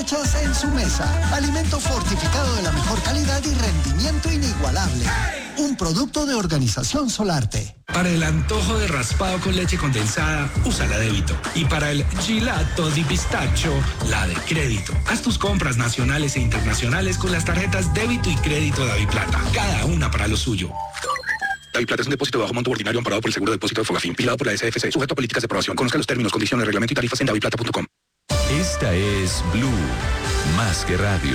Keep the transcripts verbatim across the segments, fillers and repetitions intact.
salchichas en su mesa. Alimento fortificado de la mejor calidad y rendimiento inigualable. Un producto de Organización Solarte. Para el antojo de raspado con leche condensada, usa la débito. Y para el gelato di pistacho, la de crédito. Haz tus compras nacionales e internacionales con las tarjetas débito y crédito DaviPlata. Cada una para lo suyo. DaviPlata es un depósito de bajo monto ordinario amparado por el Seguro de Depósito de Fogafín, vigilado por la S F C, sujeto a políticas de aprobación. Conozca los términos, condiciones, reglamento y tarifas en daviplata punto com. Esta es Blue, más que radio.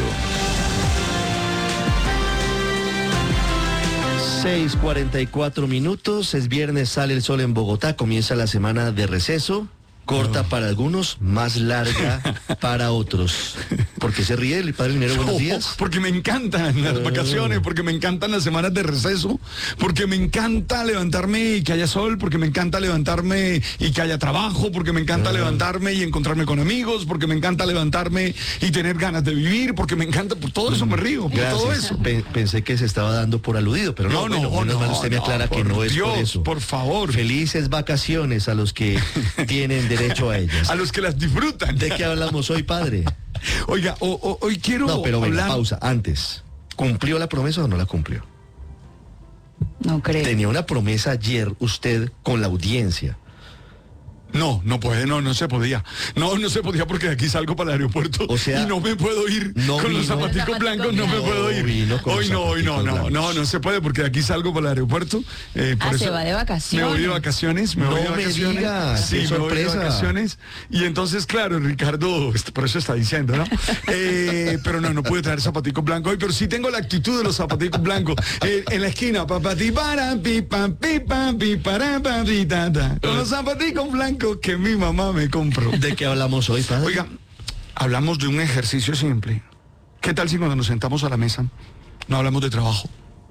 seis cuarenta y cuatro minutos, es viernes, sale el sol en Bogotá, comienza la semana de receso, corta no. para algunos, más larga para otros. ¿Por qué se ríe el padre Linero? Buenos días. Oh, porque me encantan las vacaciones, porque me encantan las semanas de receso, porque me encanta levantarme y que haya sol, porque me encanta levantarme y que haya trabajo, porque me encanta uh. levantarme y encontrarme con amigos, porque me encanta levantarme y tener ganas de vivir, porque me encanta, por todo eso me río, por Gracias. todo eso. Pe- pensé que se estaba dando por aludido, pero no, no, no, bueno, no, menos mal usted me aclara no, que no es Dios, por eso. Por favor. Felices vacaciones a los que tienen derecho a ellas. A los que las disfrutan. ¿De qué hablamos hoy, padre? Oiga, o, o, hoy quiero No, pero venga, hablar... pausa, antes. ¿Cumplió la promesa o no la cumplió? No creo. Tenía una promesa ayer usted con la audiencia. No, no puede, no, no se podía. No, no se podía porque de aquí salgo para el aeropuerto o sea, y no me puedo ir no con vino, los zapaticos blancos, no me puedo ir. Vino con hoy no, hoy no, no, no, no se puede porque de aquí salgo para el aeropuerto. Eh, por ah, eso se va de vacaciones. Me voy de vacaciones, me no voy de me vacaciones. diga, sí, me voy de vacaciones. Y entonces, claro, Ricardo, por eso está diciendo, ¿no? Eh, pero no, no pude traer zapaticos blancos hoy, pero sí tengo la actitud de los zapaticos blancos. Eh, en la esquina, papati para, pi, pam, pi, pam, pi, para, pam, pi, ta, ta. Con los zapaticos blancos que mi mamá me compró. ¿De qué hablamos hoy, padre? Oiga, hablamos de un ejercicio simple. ¿Qué tal si cuando nos sentamos a la mesa no hablamos de trabajo,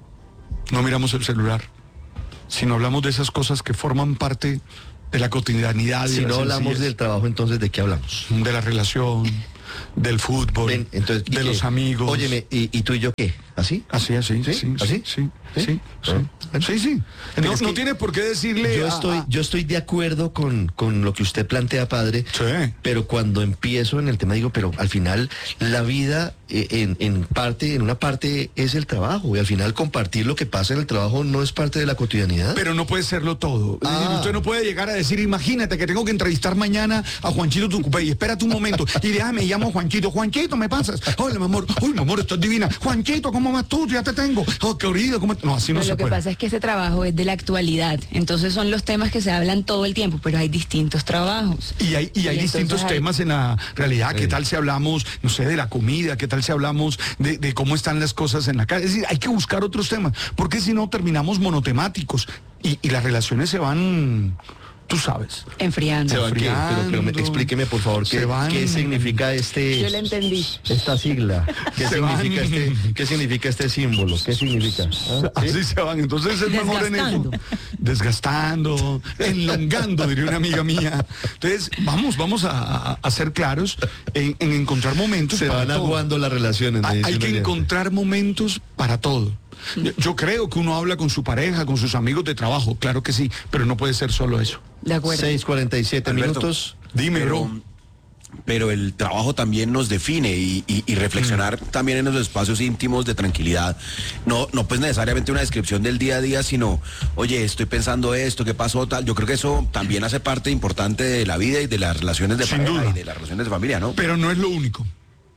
no miramos el celular, sino hablamos de esas cosas que forman parte de la cotidianidad? Si no hablamos del trabajo, entonces ¿de qué hablamos? De la relación, del fútbol, Ven, entonces, de qué? los amigos. Óyeme, ¿y, ¿y tú y yo qué? ¿Así? Así, así, sí, sí, ¿Así? sí, sí, ¿Sí? sí, sí, Ah, sí, sí. No, es no que tiene por qué decirle. Yo a- estoy, a- yo estoy de acuerdo con, con lo que usted plantea, padre. Sí. Pero cuando empiezo en el tema digo, pero al final la vida eh, en, en parte, en una parte es el trabajo, y al final compartir lo que pasa en el trabajo no es parte de la cotidianidad. Pero no puede serlo todo. Es Ah. decir, usted no puede llegar a decir, imagínate que tengo que entrevistar mañana a Juanchito Tucupey, espérate un momento, y déjame, me llamo Juanchito, Juanchito, ¿me pasas? Hola, mi amor, uy, mi amor, estás divina. Juanchito, ¿cómo vas tú? Ya te tengo. Oh, querido, ¿cómo? No, así no Pero se lo que puede. pasa es que ese trabajo es de la actualidad, entonces son los temas que se hablan todo el tiempo, pero hay distintos trabajos. Y hay, y hay Y distintos entonces hay- temas en la realidad. Sí. ¿Qué tal si hablamos, no sé, de la comida? ¿Qué tal si hablamos de, de cómo están las cosas en la calle? Es decir, hay que buscar otros temas, porque si no terminamos monotemáticos y, y las relaciones se van, tú sabes. Enfriando. ¿Se van qué? Pero, pero me- explíqueme, por favor, Se ¿qué, van- qué significa este... Yo le entendí. Esta sigla. ¿Qué Se significa, van. este, ¿Qué significa este símbolo? ¿Qué significa? ¿Ah? ¿Sí? Así se van, entonces es mejor en eso. Desgastando. Desgastando, enlongando, diría una amiga mía. Entonces, vamos, vamos a, a- a ser claros en, en encontrar momentos Se para van todo. aguando las relaciones. me Hay, dice hay un que oyente. encontrar momentos para todo. Yo, yo creo que uno habla con su pareja, con sus amigos de trabajo, claro que sí, pero no puede ser solo eso. De acuerdo. seis cuarenta y siete Alberto, minutos. Dime, pero, bro. pero el trabajo también nos define y, y- y reflexionar también en los espacios íntimos de tranquilidad. No, no pues necesariamente una descripción del día a día, sino, oye, estoy pensando esto, ¿qué pasó? Tal. Yo creo que eso también hace parte importante de la vida y de las relaciones de Sin pareja duda. y de las relaciones de familia, ¿no? Pero no es lo único.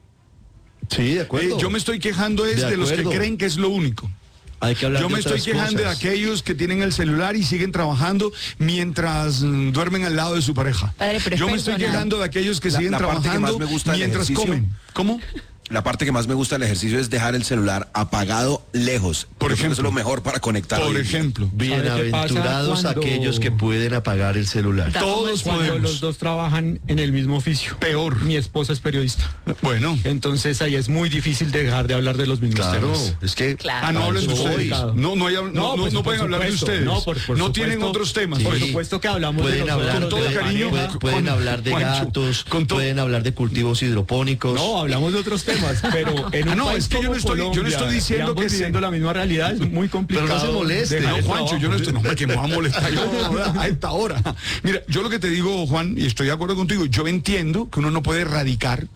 Sí, de Eh, acuerdo. yo me estoy quejando es De de, los que acuerdo. creen que es lo único. Hay que hablar Yo de me estoy otras quejando de cosas. aquellos que tienen el celular y siguen trabajando mientras mm, duermen al lado de su pareja. Padre, pero es Yo me estoy personal. quejando de aquellos que La- siguen la parte que trabajando más me gusta del mientras ejercicio- comen. ¿Cómo? La parte que más me gusta del ejercicio es dejar el celular apagado, lejos. Por Yo creo que ejemplo. eso es lo mejor para conectar. Por hoy en día. ejemplo. Bienaventurados cuando- aquellos que pueden apagar el celular. Todos Cuando podemos. los dos trabajan en el mismo oficio. Peor. Mi esposa es periodista. Bueno. Entonces ahí es muy difícil dejar de hablar de los mismos Claro, temas. es que... Claro. Ah, no hablen de Eso ustedes. voy. No, no, hay- no, no, pues, no por pueden hablar de supuesto. ustedes. No, por- por no supuesto. tienen otros temas. Sí. Por supuesto que hablamos de Pueden nosotros. hablar, con todo pueden, cariño, pueden- pueden Juan- hablar de Juancho, gatos, con todo- pueden hablar de cultivos hidropónicos. No, hablamos de otros temas, pero en Ah, un no, país es que yo como no estoy- yo no Colombia, estoy diciendo y ambos que se- viviendo la misma realidad es muy complicado. Pero no se moleste. dejar No, el Juancho, trabajo. yo no estoy, no, que me va a molestar yo a esta hora. Mira, yo lo que te digo, Juan, y estoy de acuerdo contigo, yo entiendo que uno no puede erradicar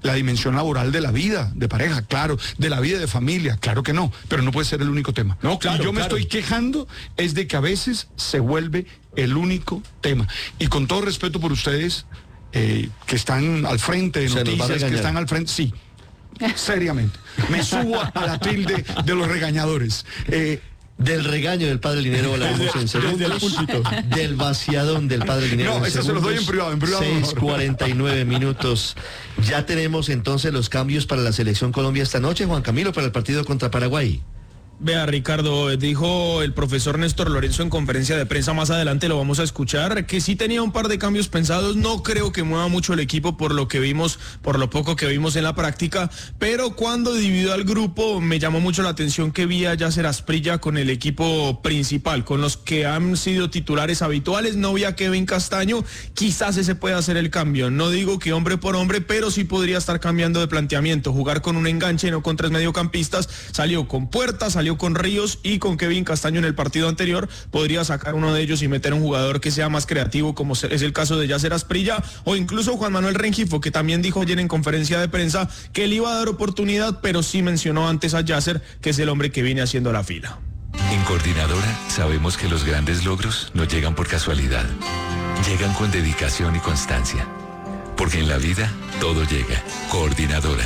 la dimensión laboral de la vida de pareja, claro, de la vida de familia, claro que no, pero no puede ser el único tema. No, claro, y yo me claro. estoy quejando es de que a veces se vuelve el único tema. Y con todo respeto por ustedes, eh, que están al frente de Se nos va a noticias, que regañar. están al frente, sí, seriamente. Me subo a la tilde de los regañadores. Eh, Del regaño del padre Linero hablaremos en segundos. Del vaciadón del padre Linero. No, en eso se los doy en segundos. privado, en privado seis mejor. cuarenta y nueve minutos. Ya tenemos entonces los cambios para la selección Colombia esta noche, Juan Camilo, para el partido contra Paraguay. Vea, Ricardo, dijo el profesor Néstor Lorenzo en conferencia de prensa, más adelante lo vamos a escuchar, que sí tenía un par de cambios pensados. No creo que mueva mucho el equipo por lo que vimos, por lo poco que vimos en la práctica, pero cuando dividió al grupo me llamó mucho la atención que vi a Yasser Asprilla con el equipo principal, con los que han sido titulares habituales. No vi a Kevin Castaño, quizás ese pueda hacer el cambio. No digo que hombre por hombre, pero sí podría estar cambiando de planteamiento, jugar con un enganche, no con tres mediocampistas. Salió con Puerta, salió con Ríos y con Kevin Castaño en el partido anterior. Podría sacar uno de ellos y meter un jugador que sea más creativo, como es el caso de Yasser Asprilla, o incluso Juan Manuel Rengifo, que también dijo ayer en conferencia de prensa que le iba a dar oportunidad, pero sí mencionó antes a Yasser, que es el hombre que viene haciendo la fila. En Coordinadora sabemos que los grandes logros no llegan por casualidad. Llegan con dedicación y constancia. Porque en la vida todo llega. Coordinadora.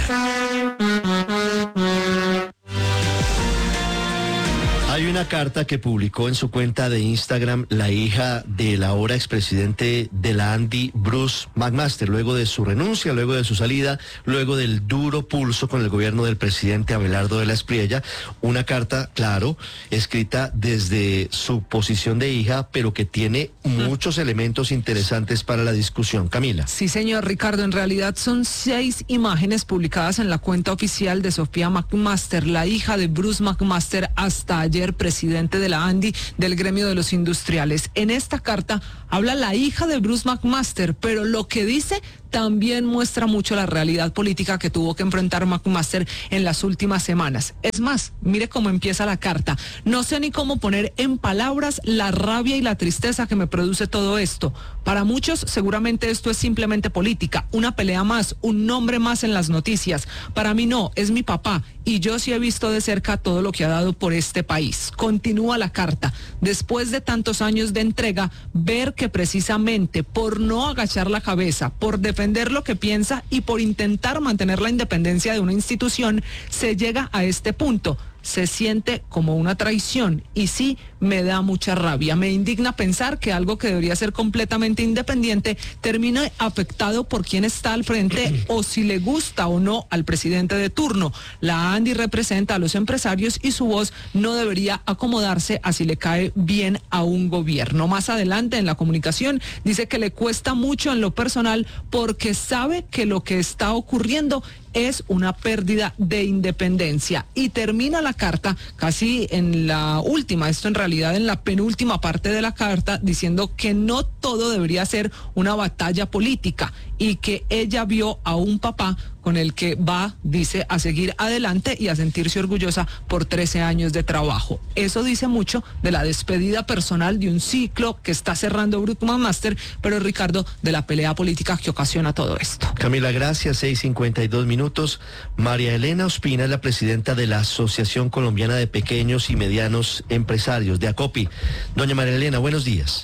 Hay una carta que publicó en su cuenta de Instagram la hija del ahora expresidente de la ANDI, Bruce McMaster, luego de su renuncia, luego de su salida, luego del duro pulso con el gobierno del presidente Abelardo de la Espriella. Una carta, claro, escrita desde su posición de hija, pero que tiene muchos elementos interesantes para la discusión. Camila. Sí, señor Ricardo, en realidad son seis imágenes publicadas en la cuenta oficial de Sofía McMaster, la hija de Bruce McMaster, hasta ayer presidente de la ANDI, del gremio de los industriales. En esta carta habla la hija de Bruce McMaster, pero lo que dice también muestra mucho la realidad política que tuvo que enfrentar McMaster en las últimas semanas. Es más, mire cómo empieza la carta. No sé ni cómo poner en palabras la rabia y la tristeza que me produce todo esto. Para muchos, seguramente esto es simplemente política, una pelea más, un nombre más en las noticias. Para mí no, es mi papá, y yo sí he visto de cerca todo lo que ha dado por este país. Continúa la carta. Después de tantos años de entrega, ver que precisamente por no agachar la cabeza, por defender lo que piensa y por intentar mantener la independencia de una institución, se llega a este punto. Se siente como una traición y sí, me da mucha rabia. Me indigna pensar que algo que debería ser completamente independiente termine afectado por quien está al frente o si le gusta o no al presidente de turno. La ANDI representa a los empresarios y su voz no debería acomodarse a si le cae bien a un gobierno. Más adelante en la comunicación dice que le cuesta mucho en lo personal porque sabe que lo que está ocurriendo es una pérdida de independencia. Y termina la carta casi en la última, esto en realidad en la penúltima parte de la carta, diciendo que no todo debería ser una batalla política y que ella vio a un papá con el que va, dice, a seguir adelante y a sentirse orgullosa por trece años de trabajo. Eso dice mucho de la despedida personal de un ciclo que está cerrando Bruce McMaster, pero Ricardo, de la pelea política que ocasiona todo esto. Camila, gracias. seis cincuenta y dos minutos. María Elena Ospina es la presidenta de la Asociación Colombiana de Pequeños y Medianos Empresarios, de ACOPI. Doña María Elena, buenos días.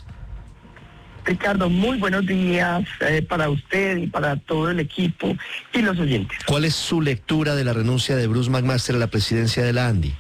Ricardo, muy buenos días eh, para usted y para todo el equipo y los oyentes. ¿Cuál es su lectura de la renuncia de Bruce McMaster a la presidencia de la ANDI?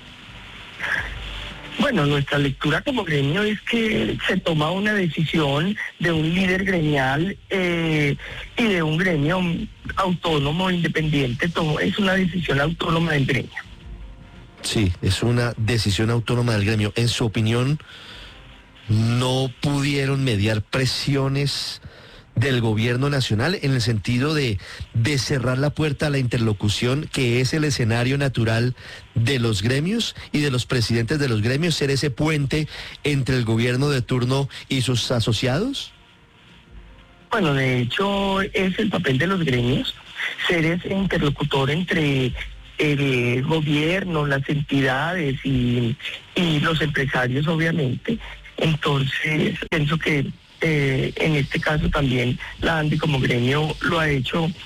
Bueno, nuestra lectura como gremio es que se toma una decisión de un líder gremial eh, y de un gremio autónomo, independiente. Todo, es una decisión autónoma del gremio. Sí, es una decisión autónoma del gremio. En su opinión, ¿no pudieron mediar presiones del gobierno nacional en el sentido de, de cerrar la puerta a la interlocución, que es el escenario natural de los gremios y de los presidentes de los gremios, ser ese puente entre el gobierno de turno y sus asociados? Bueno, de hecho es el papel de los gremios, ser ese interlocutor entre el gobierno, las entidades y, y los empresarios, obviamente. Entonces, pienso que eh, en este caso también la ANDI como gremio lo ha hecho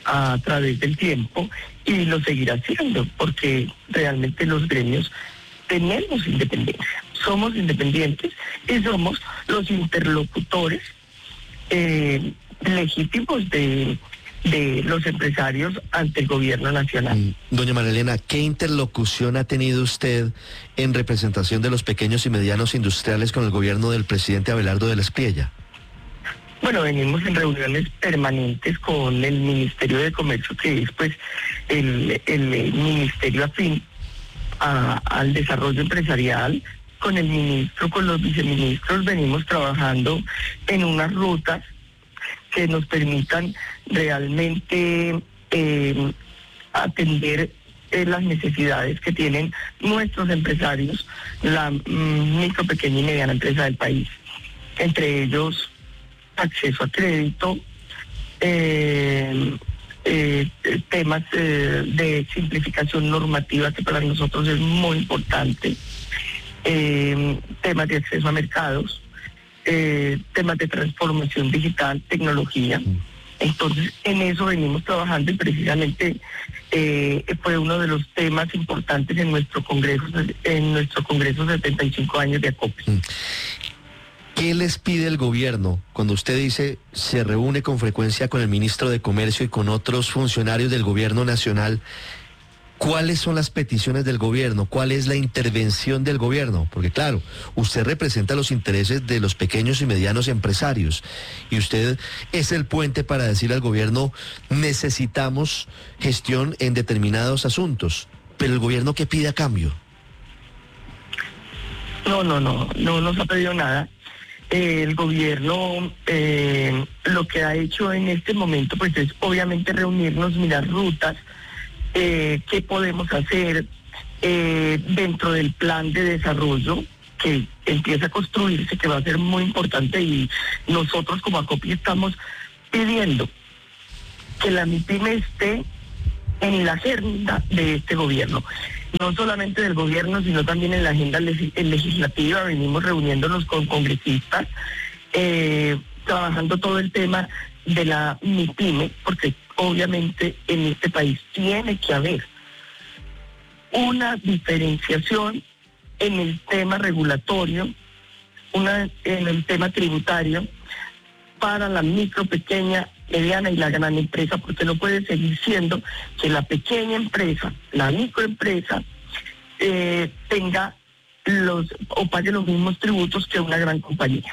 a través del tiempo y lo seguirá haciendo, porque realmente los gremios tenemos independencia, somos independientes y somos los interlocutores eh, legítimos de, de los empresarios ante el gobierno nacional. Doña María Elena, ¿qué interlocución ha tenido usted en representación de los pequeños y medianos industriales con el gobierno del presidente Abelardo de la Espriella? Bueno, venimos en reuniones permanentes con el Ministerio de Comercio, que es pues el, el, el ministerio afín a, al desarrollo empresarial. Con el ministro, con los viceministros, venimos trabajando en unas rutas que nos permitan realmente eh, atender eh, las necesidades que tienen nuestros empresarios, la mm, micro, pequeña y mediana empresa del país. Entre ellos, acceso a crédito, eh, eh, temas eh, de simplificación normativa que para nosotros es muy importante, eh, temas de acceso a mercados, eh, temas de transformación digital, tecnología. Entonces, en eso venimos trabajando y precisamente eh, fue uno de los temas importantes en nuestro congreso, en nuestro congreso setenta y cinco años de ACOPI. ¿Qué les pide el gobierno cuando usted dice se reúne con frecuencia con el ministro de Comercio y con otros funcionarios del gobierno nacional? ¿Cuáles son las peticiones del gobierno? ¿Cuál es la intervención del gobierno? Porque claro, usted representa los intereses de los pequeños y medianos empresarios y usted es el puente para decir al gobierno necesitamos gestión en determinados asuntos. Pero el gobierno, ¿qué pide a cambio? No, no, no, no nos ha pedido nada. Eh, el gobierno eh, lo que ha hecho en este momento pues es obviamente reunirnos, mirar rutas, eh, qué podemos hacer eh, dentro del plan de desarrollo que empieza a construirse, que va a ser muy importante, y nosotros como ACOPI estamos pidiendo que la MIPYME esté en la agenda de este gobierno. No solamente del gobierno, sino también en la agenda legislativa. Venimos reuniéndonos con congresistas, eh, trabajando todo el tema de la MIPYME, porque obviamente en este país tiene que haber una diferenciación en el tema regulatorio, una en el tema tributario, para la micro, pequeña, mediana y la gran empresa, porque no puede seguir siendo que la pequeña empresa, la microempresa, eh, tenga los o pague los mismos tributos que una gran compañía.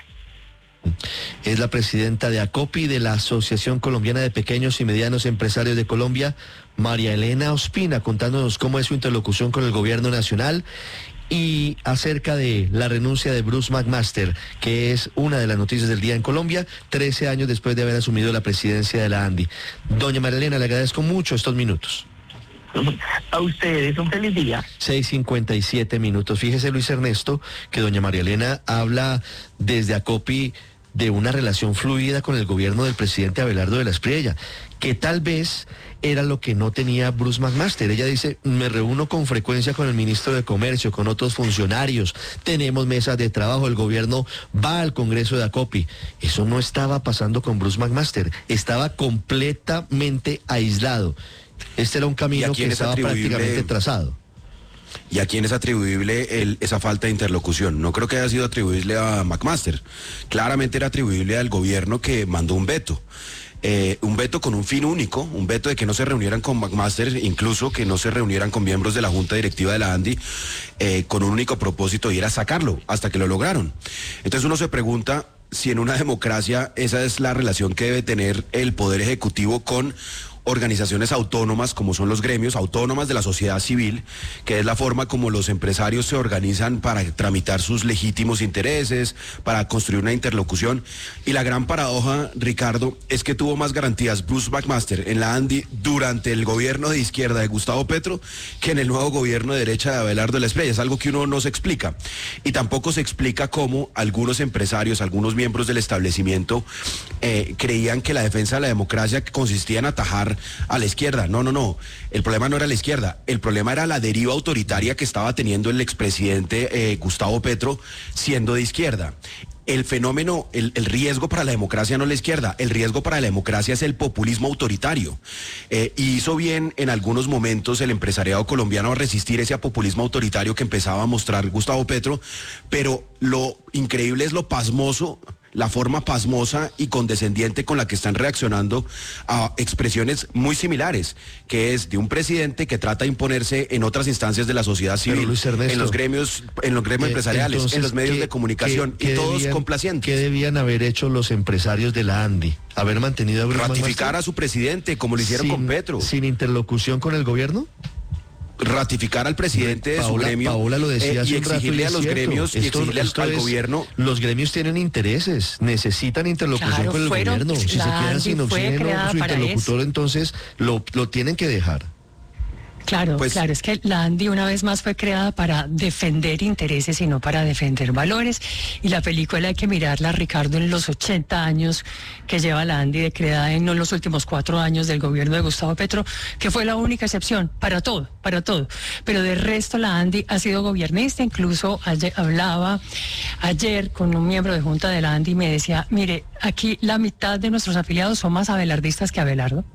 Es la presidenta de ACOPI, de la Asociación Colombiana de Pequeños y Medianos Empresarios de Colombia, María Elena Ospina, contándonos cómo es su interlocución con el gobierno nacional y acerca de la renuncia de Bruce McMaster, que es una de las noticias del día en Colombia, trece años después de haber asumido la presidencia de la ANDI. Doña María Elena, le agradezco mucho estos minutos. A ustedes, un feliz día. seis cincuenta y siete minutos. Fíjese, Luis Ernesto, que doña María Elena habla desde ACOPI de una relación fluida con el gobierno del presidente Abelardo de la Espriella, que tal vez era lo que no tenía Bruce McMaster. Ella dice, me reúno con frecuencia con el ministro de Comercio, con otros funcionarios, tenemos mesas de trabajo, el gobierno va al Congreso de ACOPI. Eso no estaba pasando con Bruce McMaster, estaba completamente aislado. Este era un camino que estaba prácticamente trazado. ¿Y a quién es atribuible el, esa falta de interlocución? No creo que haya sido atribuible a McMaster. Claramente era atribuible al gobierno que mandó un veto. Eh, un veto con un fin único, un veto de que no se reunieran con McMaster, incluso que no se reunieran con miembros de la Junta Directiva de la ANDI, eh, con un único propósito, y era sacarlo, hasta que lo lograron. Entonces uno se pregunta si en una democracia esa es la relación que debe tener el Poder Ejecutivo con organizaciones autónomas como son los gremios autónomas de la sociedad civil, que es la forma como los empresarios se organizan para tramitar sus legítimos intereses, para construir una interlocución. Y la gran paradoja, Ricardo, es que tuvo más garantías Bruce McMaster en la ANDI durante el gobierno de izquierda de Gustavo Petro que en el nuevo gobierno de derecha de Abelardo de la Espriella. Es algo que uno no se explica. Y tampoco se explica cómo algunos empresarios, algunos miembros del establecimiento eh, creían que la defensa de la democracia consistía en atajar a la izquierda. No, no, no. El problema no era la izquierda. El problema era la deriva autoritaria que estaba teniendo el expresidente eh, Gustavo Petro siendo de izquierda. el fenómeno, el, el riesgo para la democracia no es la izquierda, el riesgo para la democracia es el populismo autoritario. Eh, y hizo bien en algunos momentos el empresariado colombiano a resistir ese populismo autoritario que empezaba a mostrar Gustavo Petro, pero lo increíble es lo pasmoso, la forma pasmosa y condescendiente con la que están reaccionando a expresiones muy similares, que es de un presidente que trata de imponerse en otras instancias de la sociedad civil, Ernesto, en los gremios, en los gremios empresariales, entonces, en los medios ¿qué, de comunicación, qué, y todos debían, complacientes. ¿Qué debían haber hecho los empresarios de la ANDI? ¿Haber mantenido a Bruno Ratificar Magmaster a su presidente, como lo hicieron sin, con Petro. ¿Sin interlocución con el gobierno? Ratificar al presidente de Paola, su gremio Paola lo decía eh, hace y un rato, exigirle y a es los cierto. gremios y Esto- exigirle al, esto al es- gobierno. Los gremios tienen intereses, necesitan interlocución Claro, con el fueron- gobierno. Si se la quedan ANDI sin fue oxígeno, creada su para interlocutor, eso. entonces lo, lo tienen que dejar. Claro, Pues- claro, es que la ANDI una vez más fue creada para defender intereses y no para defender valores. Y la película hay que mirarla, Ricardo, en los ochenta años que lleva la ANDI de creada en no los últimos cuatro años del gobierno de Gustavo Petro, que fue la única excepción para todo, para todo. Pero de resto la ANDI ha sido gobernista, incluso ayer, hablaba ayer con un miembro de junta de la ANDI y me decía, mire, aquí la mitad de nuestros afiliados son más abelardistas que Abelardo.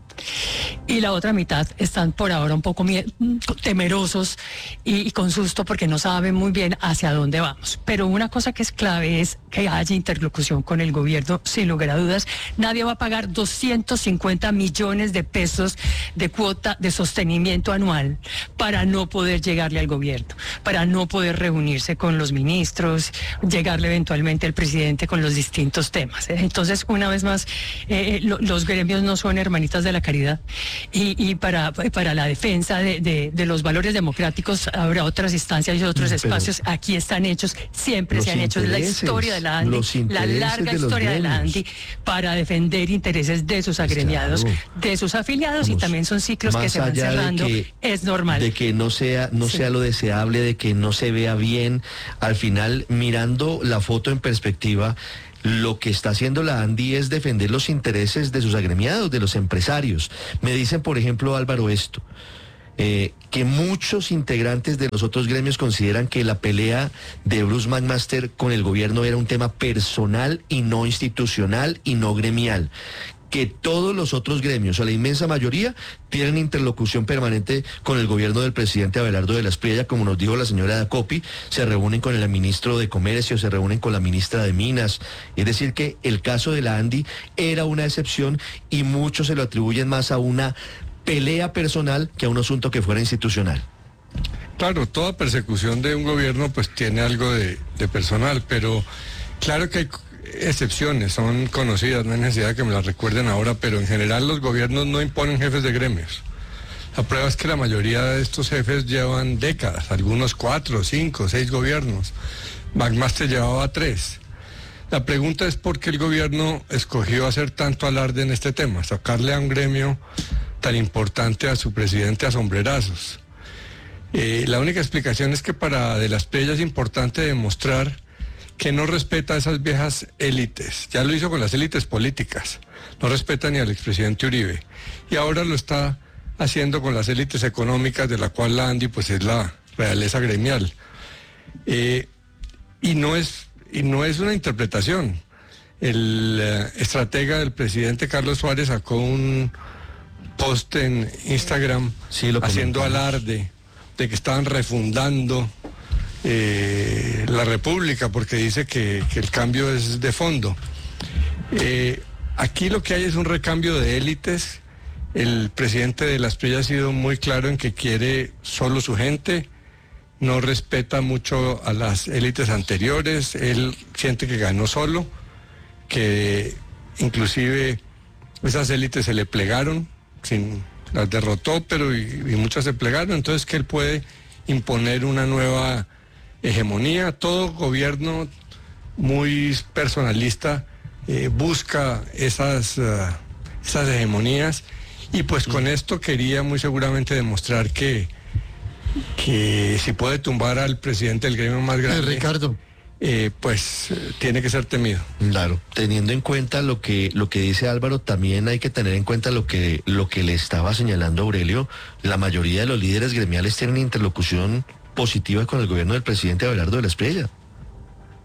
Y la otra mitad están por ahora un poco mie- temerosos y, y con susto porque no saben muy bien hacia dónde vamos. Pero una cosa que es clave es que haya interlocución con el gobierno, sin lugar a dudas. Nadie va a pagar doscientos cincuenta millones de pesos de cuota de sostenimiento anual para no poder llegarle al gobierno, para no poder reunirse con los ministros, llegarle eventualmente al presidente con los distintos temas. Entonces, una vez más, eh, lo, los gremios no son hermanitas de la caridad y, y para, para la defensa de, de, de los valores democráticos habrá otras instancias y otros Pero espacios. Aquí están hechos, siempre los se han hecho. Es la intereses, historia de la ANDI, los la intereses larga de los historia de la gremios. ANDI para defender intereses de sus agremiados, claro. de sus afiliados Vamos, y también son ciclos que más se van allá de cerrando. que- Es normal. De que no sea, no Sí. sea lo deseable, de que no se vea bien. Al final, mirando la foto en perspectiva, lo que está haciendo la ANDI es defender los intereses de sus agremiados, de los empresarios. Me dicen, por ejemplo, Álvaro, esto. eh, que muchos integrantes de los otros gremios consideran que la pelea de Bruce McMaster con el gobierno era un tema personal y no institucional y no gremial. Que todos los otros gremios, o la inmensa mayoría, tienen interlocución permanente con el gobierno del presidente Abelardo de la Espriella, como nos dijo la señora Dacopi, se reúnen con el ministro de Comercio, se reúnen con la ministra de Minas. Es decir, que el caso de la ANDI era una excepción y muchos se lo atribuyen más a una pelea personal que a un asunto que fuera institucional. Claro, toda persecución de un gobierno pues tiene algo de, de personal, pero claro que hay excepciones, son conocidas, no hay necesidad de que me las recuerden ahora, pero en general los gobiernos no imponen jefes de gremios. La prueba es que la mayoría de estos jefes llevan décadas, algunos cuatro, cinco, seis gobiernos. McMaster llevaba tres. La pregunta es por qué el gobierno escogió hacer tanto alarde en este tema, sacarle a un gremio tan importante a su presidente a sombrerazos. Eh, la única explicación es que para De la Espriella es importante demostrar que no respeta a esas viejas élites. Ya lo hizo con las élites políticas. No respeta ni al expresidente Uribe. Y ahora lo está haciendo con las élites económicas, de la cual la ANDI pues es la realeza gremial. Eh, y, no es, y no es una interpretación. El eh, estratega del presidente Carlos Suárez sacó un post en Instagram Sí, lo haciendo comentamos. alarde de que estaban refundando eh, la República, porque dice que, que el cambio es de fondo. Eh, aquí lo que hay es un recambio de élites. El presidente de la Espriella ha sido muy claro en que quiere solo su gente, no respeta mucho a las élites anteriores, él siente que ganó solo, que inclusive esas élites se le plegaron, sin, las derrotó, pero y, y muchas se plegaron, entonces que él puede imponer una nueva hegemonía. Todo gobierno muy personalista eh, busca esas, uh, esas hegemonías, y pues con esto quería muy seguramente demostrar que, que si puede tumbar al presidente del gremio más grande, Eh, Ricardo. eh, pues eh, tiene que ser temido. Claro, teniendo en cuenta lo que lo que dice Álvaro, también hay que tener en cuenta lo que lo que le estaba señalando Aurelio. La mayoría de los líderes gremiales tienen interlocución positiva con el gobierno del presidente Abelardo de la Espriella.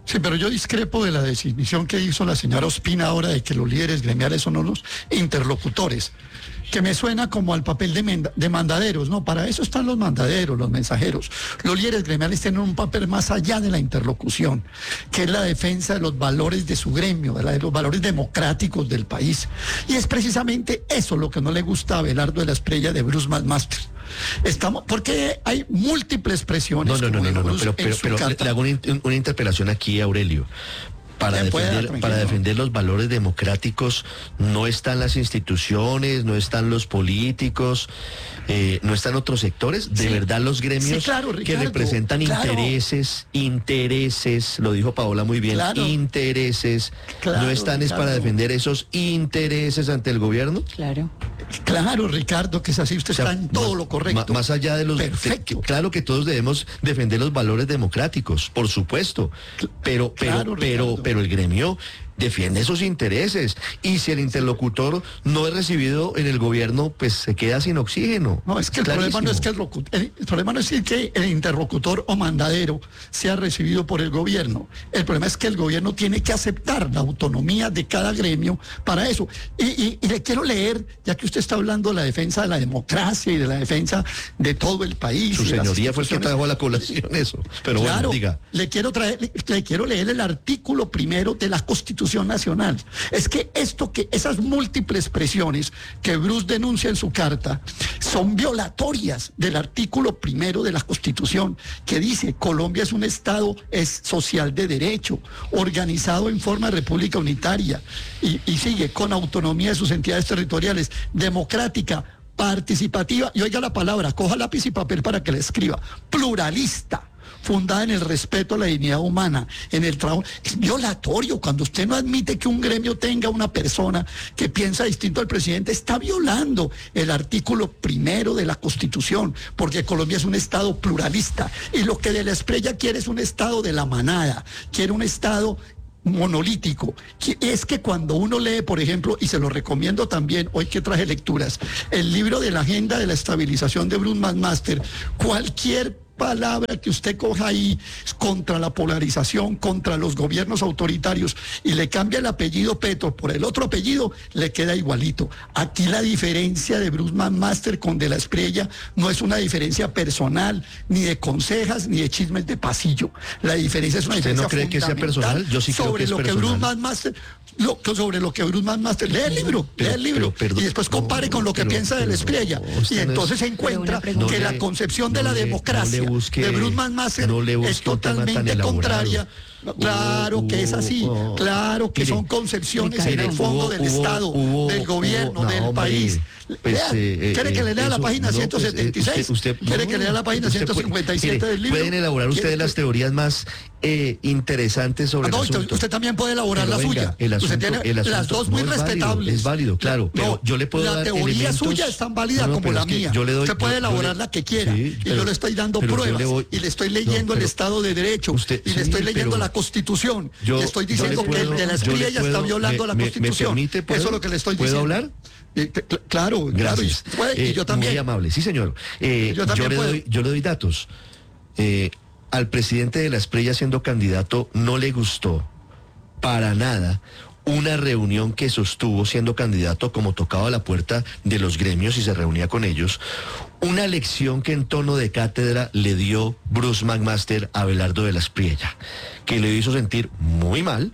Sí, pero yo discrepo de la definición que hizo la señora Ospina ahora de que los líderes gremiales son los interlocutores, que me suena como al papel de, menda, de mandaderos, ¿no? Para eso están los mandaderos, los mensajeros. Los líderes gremiales tienen un papel más allá de la interlocución, que es la defensa de los valores de su gremio, de, la, de los valores democráticos del país. Y es precisamente eso lo que no le gusta a Abelardo de la Espriella de Bruce McMaster. Estamos, porque hay múltiples presiones. No, no, no, no, no, no, pero, pero, pero le, le hago una, una interpelación aquí a Aurelio. Para defender, pueda, para defender los valores democráticos no están las instituciones, no están los políticos, eh, no están otros sectores. De sí, verdad los gremios sí, claro, Ricardo, que representan claro. intereses, intereses, lo dijo Paola muy bien, claro. intereses, claro, no están Ricardo. Es para defender esos intereses ante el gobierno. Claro. Claro, Ricardo, que es así, usted o sea, está en todo más, lo correcto. Más allá de los... Perfecto. Que, claro que todos debemos defender los valores democráticos, por supuesto, pero, pero, claro, pero, pero el gremio defiende esos intereses, y si el interlocutor no es recibido en el gobierno, pues se queda sin oxígeno. No, es que el problema no es que el, el, el problema no es que el interlocutor o mandadero sea recibido por el gobierno. El problema es que el gobierno tiene que aceptar la autonomía de cada gremio para eso. Y, y, y le quiero leer, ya que usted está hablando de la defensa de la democracia y de la defensa de todo el país. Su señoría fue el que trajo a la colación eso. Pero claro, bueno, diga. Le quiero traer, le, le quiero leer el artículo primero de la Constitución Nacional. Es que esto que esas múltiples presiones que Bruce denuncia en su carta son violatorias del artículo primero de la Constitución, que dice: Colombia es un Estado es social de derecho, organizado en forma de república unitaria, y, y sigue con autonomía de sus entidades territoriales, democrática, participativa, y oiga la palabra, coja lápiz y papel para que la escriba, pluralista, fundada en el respeto a la dignidad humana, en el trabajo. Es violatorio cuando usted no admite que un gremio tenga una persona que piensa distinto al presidente. Está violando el artículo primero de la Constitución, porque Colombia es un Estado pluralista, y lo que de la Espriella quiere es un Estado de la manada, quiere un Estado monolítico. Es que cuando uno lee, por ejemplo, y se lo recomiendo también, hoy que traje lecturas, el libro de la Agenda de la Estabilización de Bruce McMaster, cualquier palabra que usted coja ahí contra la polarización, contra los gobiernos autoritarios, y le cambia el apellido Petro por el otro apellido, le queda igualito. Aquí la diferencia de Bruce McMaster con de la Espriella no es una diferencia personal, ni de consejas, ni de chismes de pasillo. La diferencia es una ¿Usted diferencia no cree que sea personal? Yo sí creo sobre que es lo personal. que Bruce McMaster Lo, sobre lo que Bruce McMaster, lee el libro, pero, lee el libro, pero, perdón, y después compare no, con lo que pero, piensa de la Espriella, no, y entonces se encuentra no que le, la concepción no de la le, democracia no busque, de Bruce McMaster no es totalmente contraria. Claro uh, que es así, uh, claro que mire, son concepciones mire, en el fondo hubo, del hubo, Estado, hubo, del gobierno, hubo, no, del hombre, país. Pues, eh, ¿Quiere que le lea eso, la página no, ciento setenta y seis? Pues, usted, usted, ¿Quiere no, que lea la página ciento cincuenta y siete puede, del libro? Pueden elaborar ustedes las teorías más eh, interesantes sobre ah, no, el asunto. Usted también puede elaborar pero la venga, suya. El asunto, usted tiene el asunto, las dos muy no, es respetables. Válido, es válido, claro, pero no, yo le puedo la dar teoría elementos, suya es tan válida no, no, como la es que mía. Yo le doy, usted puede yo, elaborar yo le, la que quiera, sí, y pero, yo le estoy dando pero pruebas, le voy, y le estoy leyendo no, el Estado de Derecho, usted, y le sí, estoy leyendo pero, la Constitución, yo, y estoy diciendo puedo, que el de la Espriella ya está violando me, la me, Constitución. Me permite, Eso es lo que le estoy ¿puedo diciendo. hablar? Eh, claro, gracias. Claro, y, puede, eh, y yo también. Muy amable, sí señor. Eh, yo, también yo, le doy, yo le doy datos. Eh, al presidente de la Espriella siendo candidato no le gustó para nada una reunión que sostuvo siendo candidato, como tocaba la puerta de los gremios y se reunía con ellos, una lección que en tono de cátedra le dio Bruce McMaster a Abelardo de la Espriella, que le hizo sentir muy mal,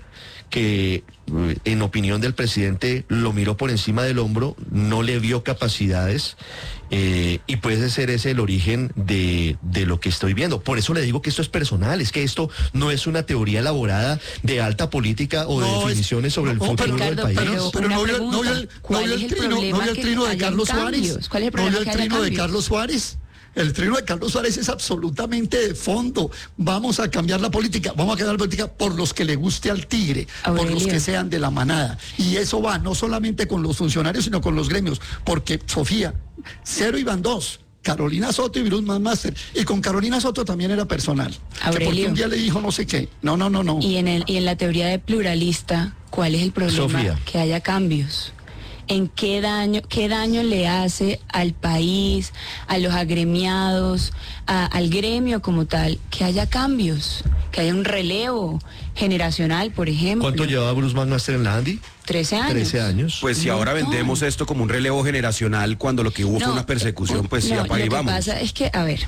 que en opinión del presidente lo miró por encima del hombro, no le vio capacidades, eh, y puede ser ese el origen de, de lo que estoy viendo. Por eso le digo que esto es personal, es que esto no es una teoría elaborada de alta política o no, de definiciones es, sobre no, el futuro pero, del país. Pero, pero no vio el, no vio el, no vio el trino, no vio el trino de Carlos Suárez. ¿Cuál es el ¿No vio problema el que haya trino de cambios? Carlos Suárez? El trino de Carlos Suárez es absolutamente de fondo. Vamos a cambiar la política, vamos a cambiar la política por los que le guste al tigre, Aurelio. Por los que sean de la manada. Y eso va no solamente con los funcionarios, sino con los gremios. Porque, Sofía, cero iban dos. Carolina Soto y Bruce McMaster. Y con Carolina Soto también era personal. Aurelio. Que porque un día le dijo no sé qué. No, no, no, no. Y en, el, y en la teoría de pluralista, ¿cuál es el problema? Sofía. Que haya cambios. ¿En qué daño, qué daño le hace al país, a los agremiados, a, al gremio como tal, que haya cambios? que haya un relevo generacional, por ejemplo. ¿Cuánto llevaba Bruce McMaster en la Andy? trece años. trece años. Pues si ahora vendemos esto como un relevo generacional, cuando lo que hubo No, fue una persecución, pues sí, no, para ahí lo que vamos. pasa es que, a ver,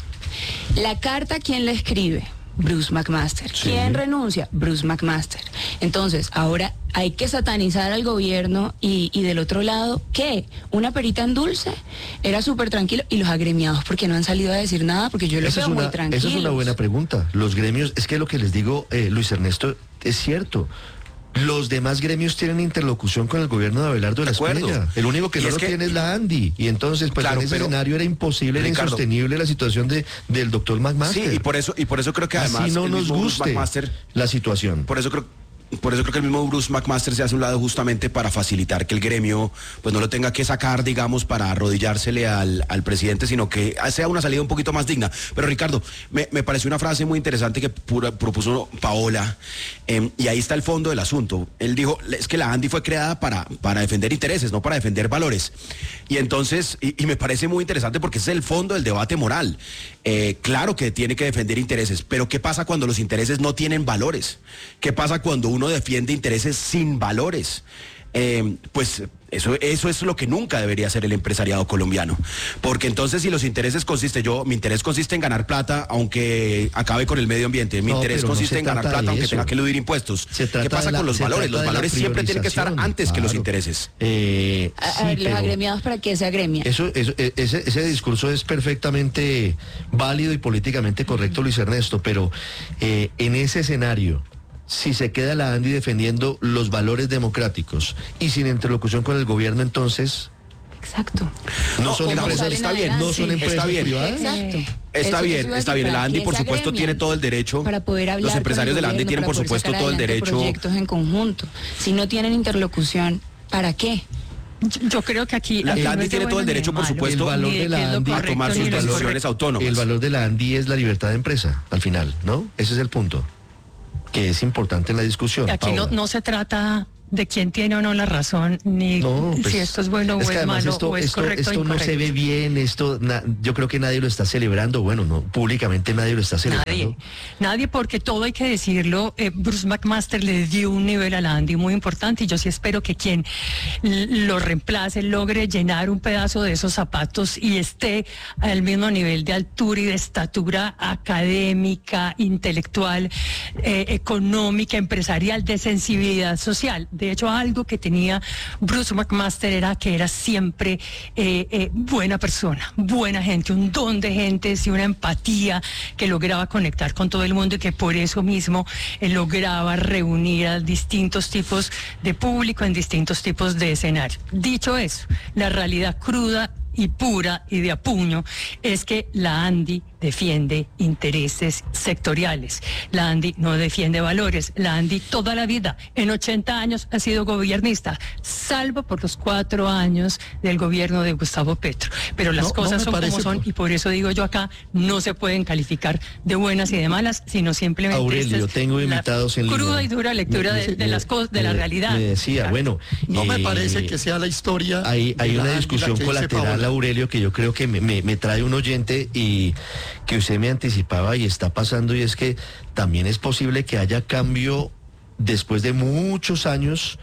la carta, ¿quién la escribe? Bruce McMaster. Sí. ¿Quién renuncia? Bruce McMaster. Entonces, ahora hay que satanizar al gobierno y, y del otro lado, ¿qué? Una perita en dulce, era súper tranquilo, y los agremiados, porque no han salido a decir nada, porque yo los Esa veo es, muy una, tranquilos. esa es una buena pregunta. Los gremios, es que lo que les digo, eh, Luis Ernesto, es cierto. Los demás gremios tienen interlocución con el gobierno de Abelardo de la acuerdo. Espriella. El único que Y no es lo que- tiene es la Andy. Y entonces, pues Claro, en ese pero- escenario era imposible, era Ricardo. insostenible la situación de, del doctor McMaster. Sí, y por eso, y por eso creo que además Así no el nos mismo Bruce guste McMaster, la situación. por eso creo Por eso creo que el mismo Bruce McMaster se hace a un lado justamente para facilitar que el gremio pues no lo tenga que sacar, digamos, para arrodillársele al, al presidente, sino que sea una salida un poquito más digna. Pero Ricardo, me, me pareció una frase muy interesante que pura- propuso Paola, eh, y ahí está el fondo del asunto. Él dijo, es que la Andy fue creada para, para defender intereses, no para defender valores. Y entonces, y, y me parece muy interesante porque ese es el fondo del debate moral. Eh, claro que tiene que defender intereses, pero ¿qué pasa cuando los intereses no tienen valores? ¿Qué pasa cuando uno defiende intereses sin valores? Eh, pues eso, eso es lo que nunca debería hacer el empresariado colombiano. Porque entonces si los intereses consisten, yo, mi interés consiste en ganar plata aunque acabe con el medio ambiente, mi No, interés pero no consiste se en ganar trata plata de aunque eso. tenga que eludir impuestos. Se trata ¿Qué pasa de la- con los se valores? trata Los de la valores siempre tienen que estar priorización, antes que los claro. intereses. Eh, A, a sí, ver, los pero- agremiados, ¿para qué se agremian? Eso, eso- e- ese, ese discurso es perfectamente válido y políticamente correcto, Luis Ernesto, pero eh, en ese escenario, si se queda la Andy defendiendo los valores democráticos y sin interlocución con el gobierno, entonces Exacto. no, No, son digamos, empresas, está bien, no son sí. empresas Está bien. privadas. Exacto. Está Eso- bien, eso iba a está decir, bien. La ¿para Andy, qué por se supuesto, agremian? tiene todo el derecho. Para poder hablar Los con empresarios el de la Andy gobierno, tienen, para por poder supuesto, sacar todo el adelante derecho. proyectos en conjunto. Si no tienen interlocución, ¿para qué? Yo, yo creo que aquí... La- aquí la no Andy es de tiene todo el bueno ni de derecho, por malo, supuesto, El valor ni de qué la es lo Andy a correcto, tomar ni sus lo decisiones incorrecto. autónomas. El valor de la Andy es la libertad de empresa, al final, ¿no? Ese es el punto, que es importante en la discusión. Aquí no, Paola. no se trata de quién tiene o no la razón, ni No, pues, si esto es bueno o es es, que además malo, esto, o es esto, correcto o esto no se incorrecto. ve bien, esto na- yo creo que nadie lo está celebrando, bueno, no, públicamente nadie lo está celebrando. Nadie, nadie, porque todo hay que decirlo. eh, Bruce McMaster le dio un nivel a la Andy muy importante y yo sí espero que quien l- lo reemplace logre llenar un pedazo de esos zapatos y esté al mismo nivel de altura y de estatura académica, intelectual, eh, económica, empresarial, de sensibilidad social. De hecho, algo que tenía Bruce McMaster era que era siempre eh, eh, buena persona, buena gente, un don de gente y una empatía que lograba conectar con todo el mundo y que por eso mismo eh, lograba reunir a distintos tipos de público en distintos tipos de escenarios. Dicho eso, la realidad cruda y pura y de a puño es que la Andy defiende intereses sectoriales. La Andy no defiende valores. La Andy toda la vida, en ochenta años, ha sido gobernista, salvo por los cuatro años del gobierno de Gustavo Petro. Pero las No, no cosas me son como parece son por- y por eso digo yo acá, no se pueden calificar de buenas y de malas, sino simplemente Aurelio, esta es tengo la invitados en cruda línea. y dura lectura Me- de, de me- las cosas, de la me- realidad. Me decía, bueno, No me eh, parece que sea la historia. Hay, hay de la una Andy discusión la que dice colateral, Paola. Aurelio, que yo creo que me, me- me trae un oyente y que usted me anticipaba y está pasando, y es que también es posible que haya cambio después de muchos años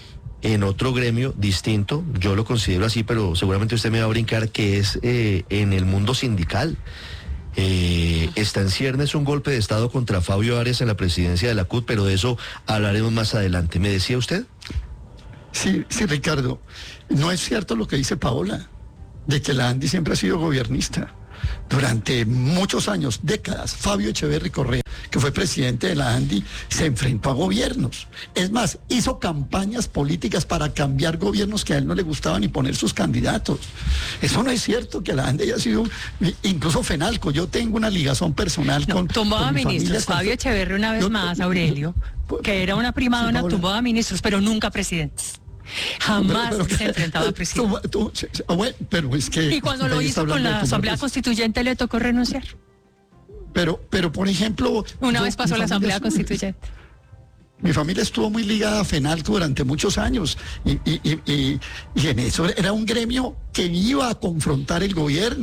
en otro gremio distinto, yo lo considero así, pero seguramente usted me va a brincar, que es eh, en el mundo sindical. Eh, está en ciernes un golpe de Estado contra Fabio Arias en la presidencia de la C U T, pero de eso hablaremos más adelante. ¿Me decía usted? Sí, sí, Ricardo. No es cierto lo que dice Paola, de que la Andy siempre ha sido gobernista. Durante muchos años, décadas, Fabio Echeverry Correa, que fue presidente de la Andy, se enfrentó a gobiernos. Es más, hizo campañas políticas para cambiar gobiernos que a él no le gustaban y poner sus candidatos. Eso no es cierto, que la Andy haya sido, incluso Fenalco. Yo tengo una ligazón personal No, con. tumbaba con mi ministros, familia, con- Fabio Echeverry una vez Yo- más, Aurelio, que era una prima Sí, donna, Paola. tumbaba ministros, pero nunca presidentes. Jamás Pero- pero- se enfrentaba a presidentes. Tú- tú- ah, bueno, pero es que. Y cuando lo ahí está hizo con hablando de la tumbar Asamblea pres- Constituyente le tocó renunciar. Pero, pero por ejemplo. Una yo- vez pasó mi la familia Asamblea estuvo- Constituyente. Mi familia estuvo muy ligada a Fenalco durante muchos años y, y- y- y- y en eso era un gremio que iba a confrontar el gobierno, que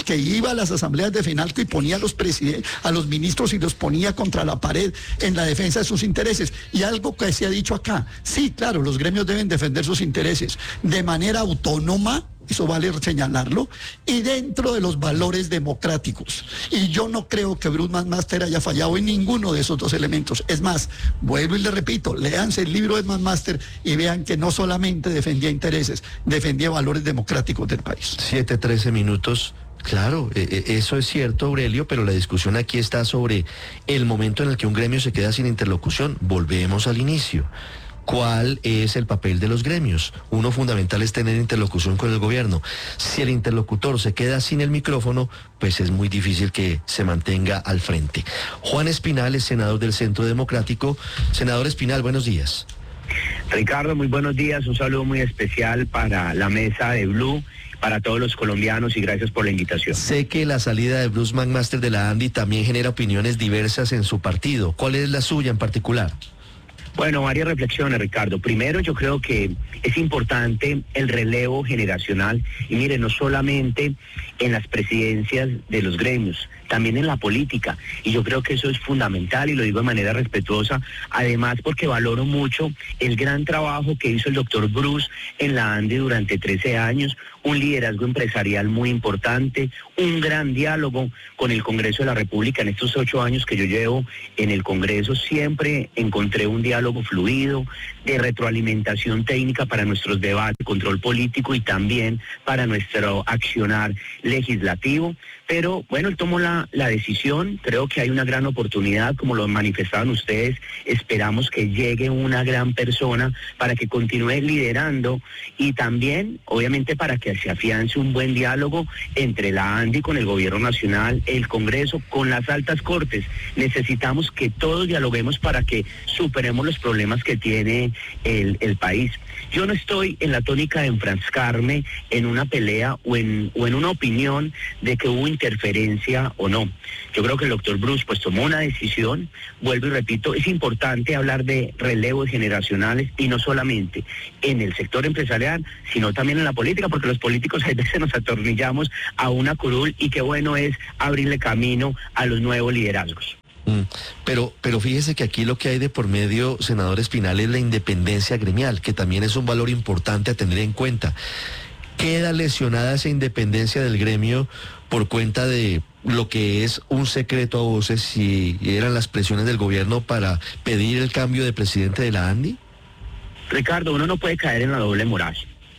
que iba a las asambleas de FENALCO y ponía a los presiden- a los ministros y los ponía contra la pared en la defensa de sus intereses. Y algo que se ha dicho acá, sí, claro, los gremios deben defender sus intereses de manera autónoma, eso vale señalarlo, y dentro de los valores democráticos. Y yo no creo que Bruce McMaster haya fallado en ninguno de esos dos elementos. Es más, vuelvo y le repito, léanse el libro de McMaster y vean que no solamente defendía intereses, defendía valores democráticos del país. siete, trece minutos. Claro, eh, eh, eso es cierto, Aurelio, pero la discusión aquí está sobre el momento en el que un gremio se queda sin interlocución. Volvemos al inicio. ¿Cuál es el papel de los gremios? Uno fundamental es tener interlocución con el gobierno. Si el interlocutor se queda sin el micrófono, pues es muy difícil que se mantenga al frente. Juan Espinal es senador del Centro Democrático. Senador Espinal, buenos días. Ricardo, muy buenos días. Un saludo muy especial para la mesa de Blue, para todos los colombianos y gracias por la invitación. Sé que la salida de Bruce McMaster de la ANDI también genera opiniones diversas en su partido. ¿Cuál es la suya en particular? Bueno, varias reflexiones, Ricardo. Primero, yo creo que es importante el relevo generacional y mire, no solamente en las presidencias de los gremios, también en la política. Y yo creo que eso es fundamental y lo digo de manera respetuosa, además porque valoro mucho el gran trabajo que hizo el doctor Bruce en la ANDI durante trece años, un liderazgo empresarial muy importante, un gran diálogo con el Congreso de la República. En estos ocho años que yo llevo en el Congreso siempre encontré un diálogo fluido, de retroalimentación técnica para nuestros debates, control político y también para nuestro accionar legislativo. Pero bueno, él tomó la, la decisión, creo que hay una gran oportunidad, como lo manifestaban ustedes, esperamos que llegue una gran persona para que continúe liderando y también, obviamente, para que se afiance un buen diálogo entre la ANDI con el gobierno nacional, el Congreso, con las altas cortes. Necesitamos que todos dialoguemos para que superemos los problemas que tiene el, el país. Yo no estoy en la tónica de enfrascarme en una pelea o en, o en una opinión de que hubo interferencia o no. Yo creo que el doctor Bruce pues tomó una decisión, vuelvo y repito, es importante hablar de relevos generacionales y no solamente en el sector empresarial, sino también en la política, porque los políticos a veces nos atornillamos a una curul y qué bueno es abrirle camino a los nuevos liderazgos. Mm, pero, pero fíjese que aquí lo que hay de por medio, senador Espinal, es la independencia gremial, que también es un valor importante a tener en cuenta. ¿Queda lesionada esa independencia del gremio por cuenta de lo que es un secreto a voces si eran las presiones del gobierno para pedir el cambio de presidente de la ANDI? Ricardo, uno no puede caer en la doble moral.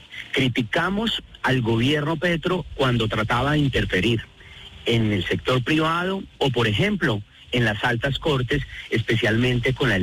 Criticamos al gobierno Petro cuando trataba de interferir en el sector privado o, por ejemplo, en las altas cortes, especialmente con la